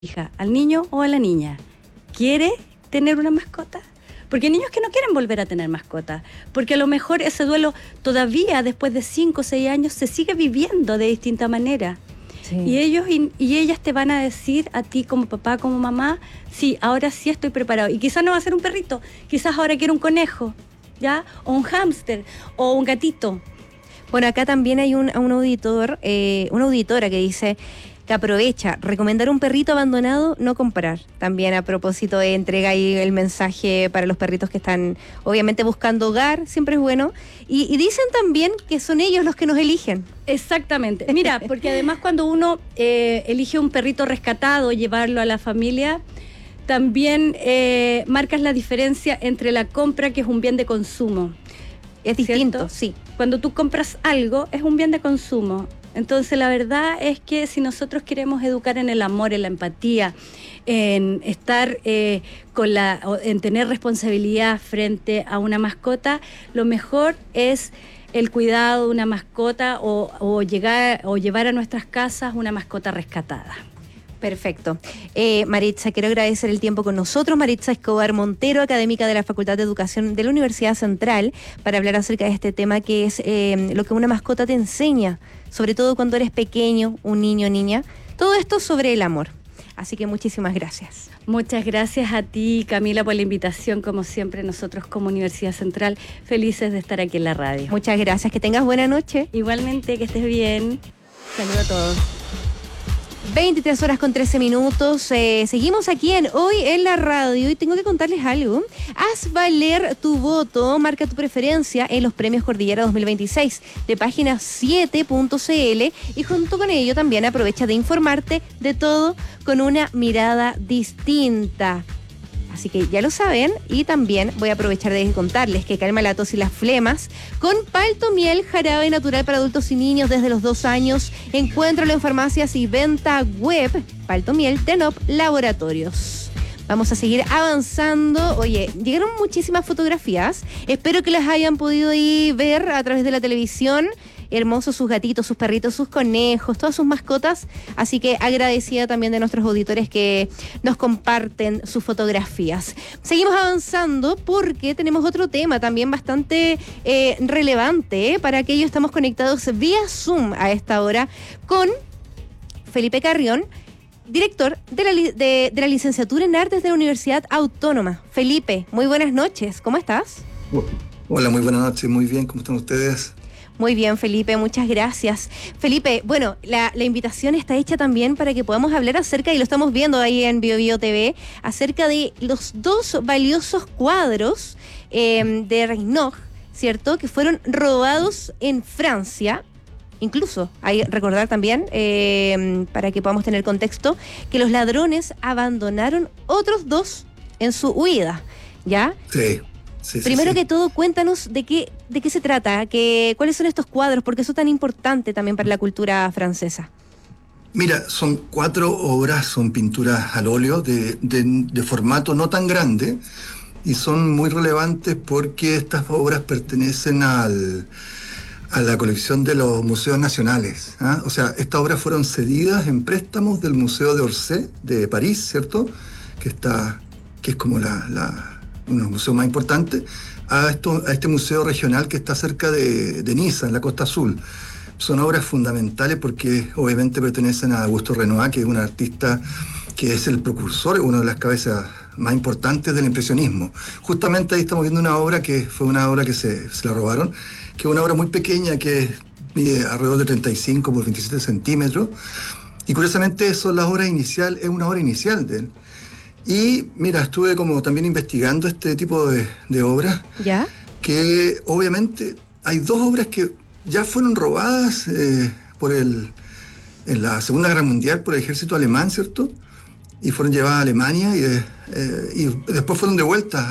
hija, al niño o a la niña, ¿quiere tener una mascota? Porque hay niños que no quieren volver a tener mascota, porque a lo mejor ese duelo todavía después de 5 o 6 años se sigue viviendo de distinta manera. Sí. Y ellos y ellas te van a decir a ti como papá, como mamá, sí, ahora sí estoy preparado. Y quizás no va a ser un perrito, quizás ahora quiero un conejo, ¿ya? O un hámster, o un gatito. Bueno, acá también hay un auditor, una auditora que dice que aprovecha, recomendar un perrito abandonado, no comprar. También a propósito de entrega ahí el mensaje para los perritos que están obviamente buscando hogar, siempre es bueno. Y dicen también que son ellos los que nos eligen. Exactamente. Mira, porque además cuando uno elige un perrito rescatado, llevarlo a la familia, también marcas la diferencia entre la compra, que es un bien de consumo. Es distinto, ¿cierto? Sí. Cuando tú compras algo, es un bien de consumo. Entonces la verdad es que si nosotros queremos educar en el amor, en la empatía, en estar en tener responsabilidad frente a una mascota, lo mejor es el cuidado de una mascota o llevar a nuestras casas una mascota rescatada. Perfecto. Maritza, quiero agradecer el tiempo con nosotros. Maritza Escobar Montero, académica de la Facultad de Educación de la Universidad Central, para hablar acerca de este tema que es lo que una mascota te enseña, sobre todo cuando eres pequeño, un niño o niña. Todo esto sobre el amor. Así que muchísimas gracias. Muchas gracias a ti, Camila, por la invitación. Como siempre, nosotros como Universidad Central, felices de estar aquí en la radio. Muchas gracias. Que tengas buena noche. Igualmente, que estés bien. Saludos a todos. 23 horas con 13 minutos. Seguimos aquí en Hoy en la Radio y tengo que contarles algo. Haz valer tu voto, marca tu preferencia en los premios Cordillera 2026 de página 7.cl y junto con ello también aprovecha de informarte de todo con una mirada distinta. Así que ya lo saben, y también voy a aprovechar de contarles que calma la tos y las flemas con Palto Miel, jarabe natural para adultos y niños desde los 2 años. Encuéntralo en farmacias y venta web. Palto Miel de NOP Laboratorios. Vamos a seguir avanzando. Oye, llegaron muchísimas fotografías. Espero que las hayan podido ir ver a través de la televisión. Hermosos sus gatitos, sus perritos, sus conejos, todas sus mascotas. Así que agradecida también de nuestros auditores que nos comparten sus fotografías. Seguimos avanzando porque tenemos otro tema también bastante relevante para aquellos que estamos conectados vía Zoom a esta hora con Felipe Carrión, director de la licenciatura en Artes de la Universidad Autónoma. Felipe, muy buenas noches. ¿Cómo estás? Hola, muy buenas noches. Muy bien, ¿cómo están ustedes? Muy bien, Felipe, muchas gracias. Felipe, bueno, la invitación está hecha también para que podamos hablar acerca, y lo estamos viendo ahí en BioBio TV, acerca de los 2 valiosos cuadros de Renoir, ¿cierto?, que fueron robados en Francia. Incluso, hay que recordar también, para que podamos tener contexto, que los ladrones abandonaron otros 2 en su huida, ¿ya? Sí. Sí, Primero que todo, cuéntanos de qué se trata, cuáles son estos cuadros, por qué son tan importantes también para la cultura francesa. Mira, son 4 obras, son pinturas al óleo de formato no tan grande y son muy relevantes porque estas obras pertenecen a la colección de los museos nacionales, ¿ah? O sea, estas obras fueron cedidas en préstamos del Museo de Orsay de París, ¿cierto? Que es como uno de los museos más importantes, a este museo regional que está cerca de Niza, en la Costa Azul. Son obras fundamentales porque obviamente pertenecen a Auguste Renoir, que es un artista que es el precursor, una de las cabezas más importantes del impresionismo. Justamente ahí estamos viendo una obra que fue una obra que se la robaron, que es una obra muy pequeña que mide alrededor de 35 por 27 centímetros, y curiosamente es una obra inicial de él. Y mira, estuve como también investigando este tipo de obras. ¿Ya? Que obviamente hay 2 obras que ya fueron robadas en la Segunda Guerra Mundial por el ejército alemán, ¿cierto? Y fueron llevadas a Alemania y después fueron devueltas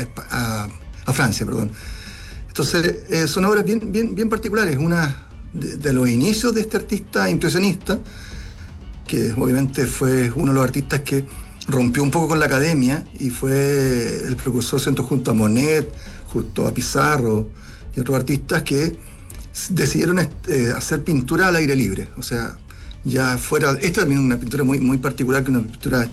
a Francia, perdón. Entonces son obras bien particulares. Una de los inicios de este artista impresionista, que obviamente fue uno de los artistas que rompió un poco con la academia y fue el precursor junto a Monet, junto a Pizarro y otros artistas que decidieron hacer pintura al aire libre. O sea, ya fuera, esta también es una pintura muy, muy particular, que es una pintura